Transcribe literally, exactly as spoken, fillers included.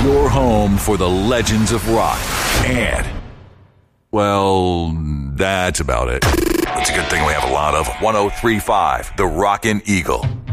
Your home for the legends of rock. And, well, that's about it. It's a good thing we have a lot of one oh three point five, The Rockin' Eagle.